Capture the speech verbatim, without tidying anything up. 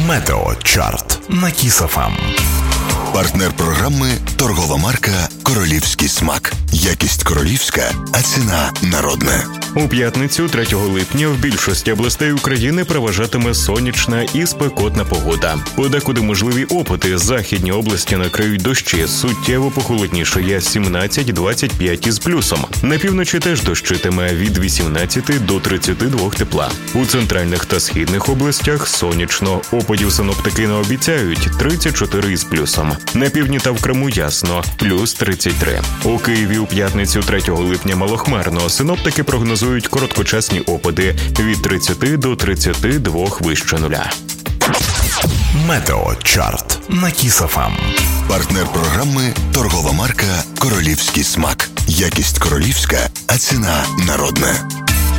Метеочарт на Кіс еф ем. Партнер програми – торгова марка «Королівський смак». Якість королівська, а ціна народна. У п'ятницю, третього липня, в більшості областей України переважатиме сонячна і спекотна погода. Подекуди можливі опади. Західні області накриють дощі. Суттєво похолоднішає сімнадцять-двадцять п'ять із плюсом. На півночі теж дощитиме від вісімнадцяти до тридцяти двох тепла. У центральних та східних областях сонячно. Опадів синоптики не обіцяють – тридцять чотири із плюсом. На півдні та в Криму ясно – плюс тридцять три. У Києві у п'ятницю, третього липня, малохмарно. Синоптики прогнозують короткочасні опади від тридцяти до тридцяти двох вище нуля. Метеочарт на Кіс еф ем. Партнер програми – торгова марка «Королівський смак». Якість королівська, а ціна народна.